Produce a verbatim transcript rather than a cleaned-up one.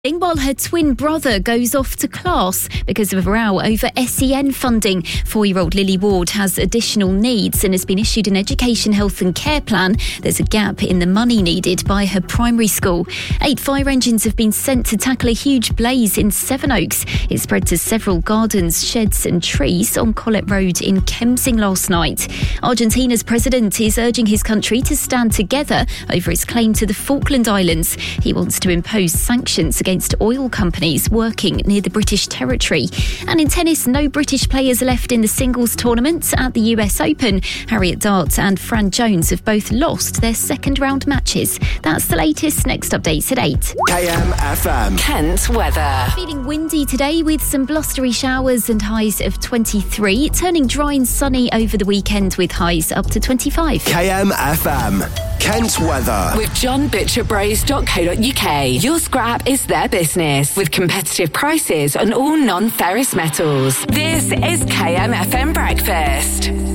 While her twin brother goes off to class because of a row over S E N funding. Four-year-old Lily Ward has additional needs and has been issued an education, health and care plan. There's a gap in the money needed by her primary school. Eight fire engines have been sent to tackle a huge blaze in Sevenoaks. It spread to several gardens, sheds and trees on Collett Road in Kemsing last night. Argentina's president is urging his country to stand together over its claim to the Falkland Islands. He wants to impose sanctions against against oil companies working near the British territory. And in tennis, no British players left in the singles tournament at the U S Open. Harriet Dart and Fran Jones have both lost their second round matches. That's the latest. Next updates at eight. K M F M. Kent weather. Feeling windy today with some blustery showers and highs of twenty-three. Turning dry and sunny over the weekend with highs up to twenty-five. K M F M. Kent weather. With john butcher bros dot co dot U K. Your scrap is their business with competitive prices on all non-ferrous metals. This is K M F M Breakfast.